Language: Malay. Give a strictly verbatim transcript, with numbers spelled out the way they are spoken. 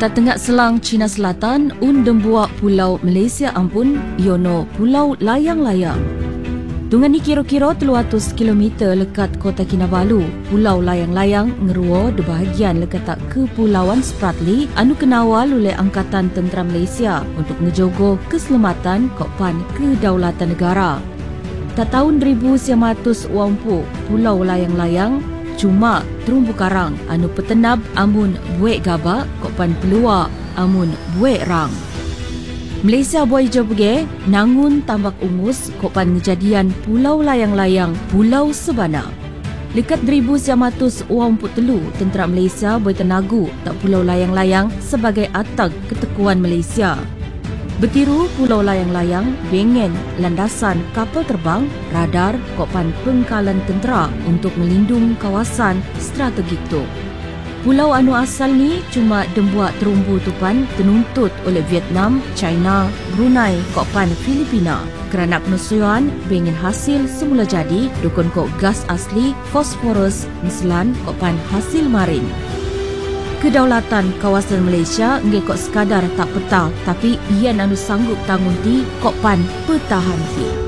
Tak tengah selang China Selatan, un dembuak pulau Malaysia ampun, iono Pulau Layang-Layang. Dungan ni kira-kira tiga ratus kilometer lekat kota Kinabalu. Pulau Layang-Layang ngeruo de bahagian lekat tak Kepulauan Spratly anu kenawal oleh Angkatan Tentera Malaysia untuk ngejogo keselamatan kopan kedaulatan negara. Tak tahun seribu sembilan ratus wampu, Pulau Layang-Layang cuma terumbu karang anu petenab amun buek gabak kopan peluar amun buek rang. Malaysia buai jabge nangun tambak ungus kopan kejadian Pulau Layang-Layang Pulau Sebana. Lekat seribu sembilan ratus telu tentera Malaysia buai tenagu tak Pulau Layang-Layang sebagai atag ketekuan Malaysia. Bertiru Pulau Layang-Layang bengen landasan kapal terbang, radar, kopan pengkalan tentera untuk melindung kawasan strategik tu. Pulau anu asal ni cuma dembuak terumbu tupan tenuntut oleh Vietnam, China, Brunei, kopan Filipina kerana penusuan bengen hasil semula jadi dukun kok gas asli fosforus meslan kopan hasil marin. Kedaulatan kawasan Malaysia nge kok sekadar tak peta tapi ian anu sanggup tanggung di kopan pertahan ti.